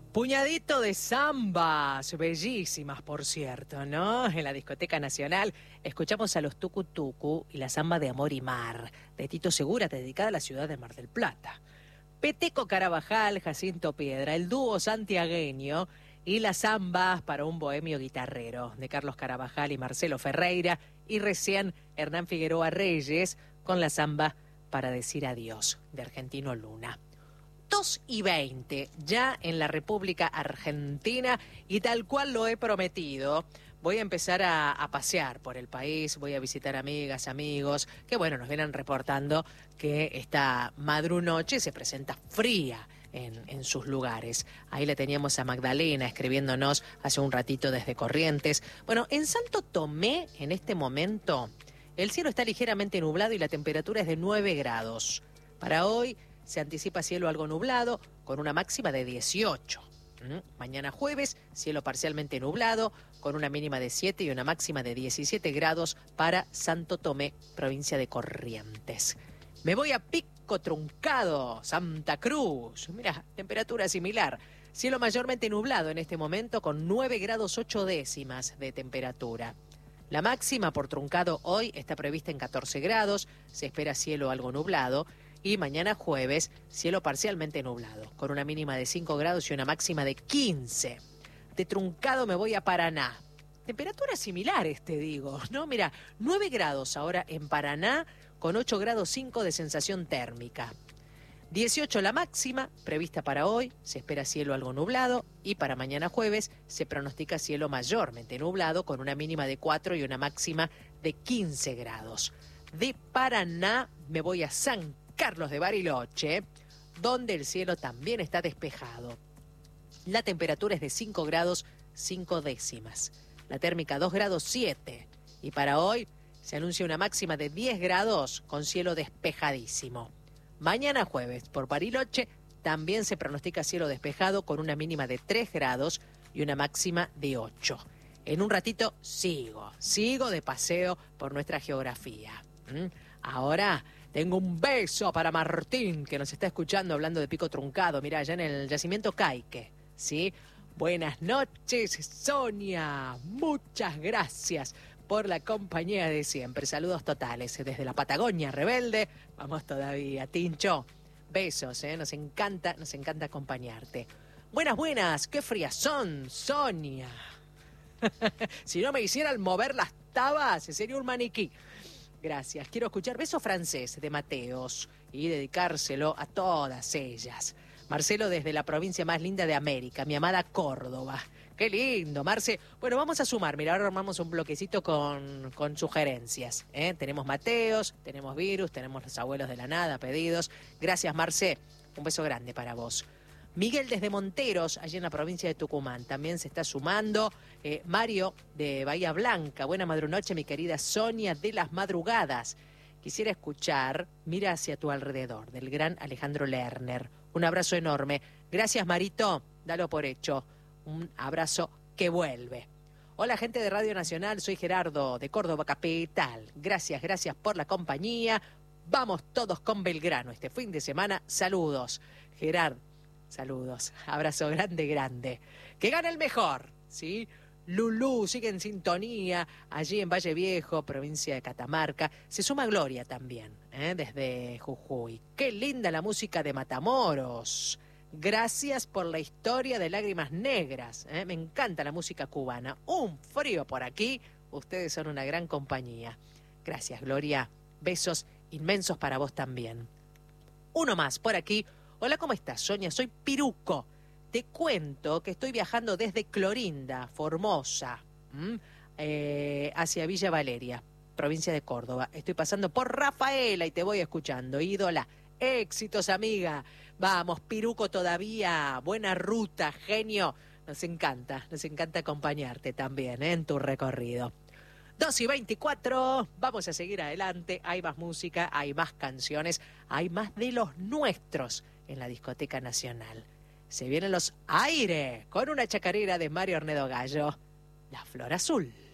Puñadito de zambas, bellísimas por cierto, ¿no? En la Discoteca Nacional escuchamos a los Tucu Tucu y la zamba de Amor y Mar, de Tito Segura, dedicada a la ciudad de Mar del Plata. Peteco Carabajal, Jacinto Piedra, el dúo santiagueño y las zambas para un bohemio guitarrero, de Carlos Carabajal y Marcelo Ferreira, y recién Hernán Figueroa Reyes con la zamba para decir adiós, de Argentino Luna. 2:20, ya en la República Argentina, y tal cual lo he prometido, voy a empezar a pasear por el país, voy a visitar amigas, amigos, que bueno, nos vienen reportando que esta madrunoche se presenta fría en sus lugares. Ahí le teníamos a Magdalena escribiéndonos hace un ratito desde Corrientes. Bueno, en Santo Tomé, en este momento, el cielo está ligeramente nublado y la temperatura es de 9 grados. Para hoy se anticipa cielo algo nublado, con una máxima de 18. Mañana jueves, cielo parcialmente nublado, con una mínima de 7 y una máxima de 17 grados para Santo Tomé, provincia de Corrientes. Me voy a Pico Truncado, Santa Cruz. Mira, temperatura similar. Cielo mayormente nublado en este momento, con 9 grados 8 décimas de temperatura. La máxima por Truncado hoy está prevista en 14 grados, se espera cielo algo nublado. Y mañana jueves, cielo parcialmente nublado, con una mínima de 5 grados y una máxima de 15. De Truncado me voy a Paraná. Temperaturas similares, te digo, ¿no? Mira, 9 grados ahora en Paraná, con 8 grados 5 de sensación térmica. 18 la máxima, prevista para hoy, se espera cielo algo nublado. Y para mañana jueves se pronostica cielo mayormente nublado, con una mínima de 4 y una máxima de 15 grados. De Paraná me voy a San Carlos de Bariloche, donde el cielo también está despejado. La temperatura es de 5 grados 5 décimas. La térmica 2 grados 7. Y para hoy se anuncia una máxima de 10 grados con cielo despejadísimo. Mañana jueves por Bariloche también se pronostica cielo despejado con una mínima de 3 grados y una máxima de 8. En un ratito sigo de paseo por nuestra geografía. Ahora tengo un beso para Martín, que nos está escuchando hablando de Pico Truncado. Mirá, allá en el yacimiento Caique, ¿sí? Buenas noches, Sonia. Muchas gracias por la compañía de siempre. Saludos totales desde la Patagonia Rebelde. Vamos todavía, Tincho. Besos, nos encanta acompañarte. Buenas, qué frías son, Sonia. Si no me hicieran mover las tabas, sería un maniquí. Gracias. Quiero escuchar Beso Francés de Mateos y dedicárselo a todas ellas. Marcelo desde la provincia más linda de América, mi amada Córdoba. Qué lindo, Marce. Bueno, vamos a sumar. Mira, ahora armamos un bloquecito con sugerencias. Tenemos Mateos, tenemos Virus, tenemos Los Abuelos de la Nada, pedidos. Gracias, Marce. Un beso grande para vos. Miguel desde Monteros, allí en la provincia de Tucumán, también se está sumando. Mario de Bahía Blanca, buena madrunoche, mi querida Sonia de las Madrugadas. Quisiera escuchar Mira hacia tu alrededor, del gran Alejandro Lerner. Un abrazo enorme. Gracias, Marito, dalo por hecho. Un abrazo que vuelve. Hola, gente de Radio Nacional, soy Gerardo de Córdoba Capital. Gracias por la compañía. Vamos todos con Belgrano este fin de semana. Saludos, Gerardo. Saludos, abrazo grande. Que gane el mejor, ¿sí? Lulú sigue en sintonía, allí en Valle Viejo, provincia de Catamarca. Se suma Gloria también, desde Jujuy. Qué linda la música de Matamoros. Gracias por la historia de Lágrimas Negras. Me encanta la música cubana. Un frío por aquí, ustedes son una gran compañía. Gracias, Gloria. Besos inmensos para vos también. Uno más por aquí. Hola, ¿cómo estás, Sonia? Soy Piruco. Te cuento que estoy viajando desde Clorinda, Formosa, hacia Villa Valeria, provincia de Córdoba. Estoy pasando por Rafaela y te voy escuchando. Ídola, éxitos, amiga. Vamos, Piruco todavía. Buena ruta, genio. Nos encanta acompañarte también en tu recorrido. 2:24, vamos a seguir adelante. Hay más música, hay más canciones, hay más de los nuestros en la Discoteca Nacional. Se vienen los Aire con una chacarera de Mario Ornedo Gallo, La Flor Azul.